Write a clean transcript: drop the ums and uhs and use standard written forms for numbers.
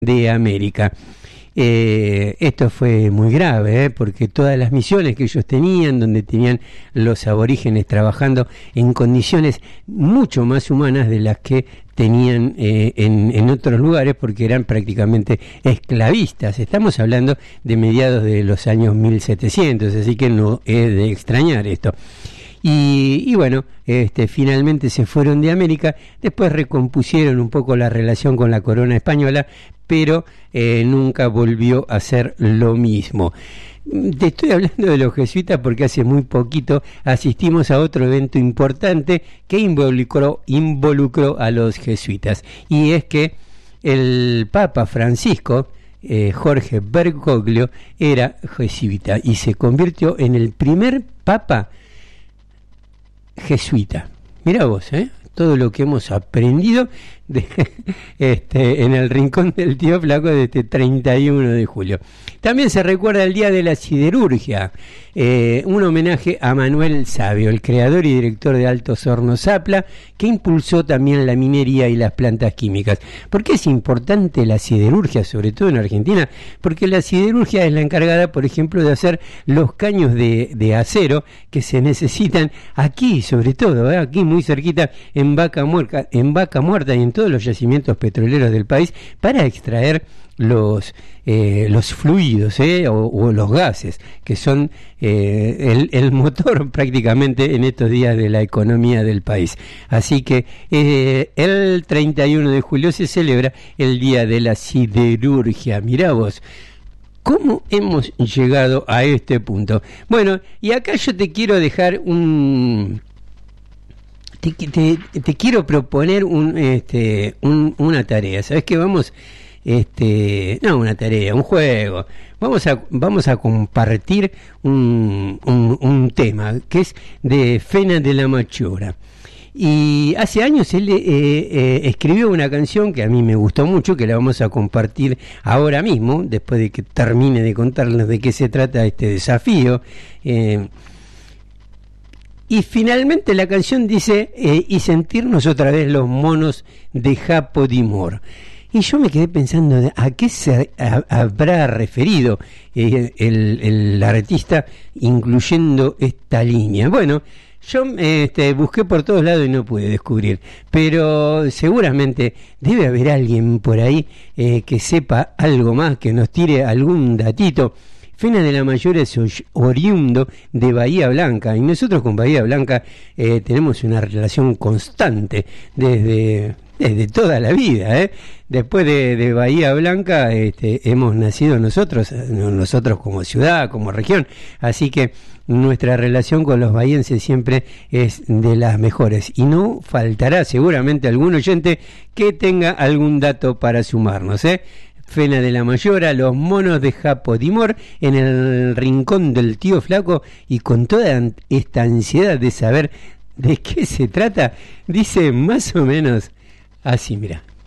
de América. Esto fue muy grave, porque todas las misiones que ellos tenían, donde tenían los aborígenes trabajando en condiciones mucho más humanas de las que tenían en otros lugares, porque eran prácticamente esclavistas. Estamos hablando de mediados de los años 1700, así que no es de extrañar esto. Y bueno, finalmente se fueron de América, después recompusieron un poco la relación con la corona española, pero nunca volvió a ser lo mismo. Te estoy hablando de los jesuitas porque hace muy poquito asistimos a otro evento importante que involucró a los jesuitas, y es que el Papa Francisco, Jorge Bergoglio, era jesuita y se convirtió en el primer Papa jesuita. Mirá vos, todo lo que hemos aprendido en el rincón del tío Flaco de este 31 de julio. También se recuerda el Día de la Siderurgia, un homenaje a Manuel Sabio, el creador y director de Altos Hornos Zapla, que impulsó también la minería y las plantas químicas. ¿Por qué es importante la siderurgia, sobre todo en Argentina? Porque la siderurgia es la encargada, por ejemplo, de hacer los caños de acero que se necesitan aquí, sobre todo, aquí muy cerquita, en Vaca Muerta y en todos los yacimientos petroleros del país, para extraer los fluidos o los gases, que son el motor prácticamente en estos días de la economía del país. Así que el 31 de julio se celebra el Día de la Siderurgia. Mirá vos, ¿cómo hemos llegado a este punto? Bueno, y acá yo te quiero dejar te quiero proponer una tarea. ¿Sabes qué? Vamos, no una tarea, un juego. Vamos a compartir un tema que es de Fena de la Machora. Y hace años él escribió una canción que a mí me gustó mucho, que la vamos a compartir ahora mismo, después de que termine de contarles de qué se trata este desafío. Y finalmente la canción dice, y sentirnos otra vez los monos de Japo Dimor. Y yo me quedé pensando, ¿a qué se habrá referido el artista incluyendo esta línea? Bueno, yo busqué por todos lados y no pude descubrir, pero seguramente debe haber alguien por ahí que sepa algo más, que nos tire algún datito. Fena de la Machora es oriundo de Bahía Blanca, y nosotros con Bahía Blanca tenemos una relación constante desde toda la vida. Después de Bahía Blanca hemos nacido nosotros como ciudad, como región, así que nuestra relación con los bahienses siempre es de las mejores, y no faltará seguramente algún oyente que tenga algún dato para sumarnos. Fena de la Machora, los monos de Japo Dimor, en el rincón del tío Flaco, y con toda esta ansiedad de saber de qué se trata, dice más o menos así, mira.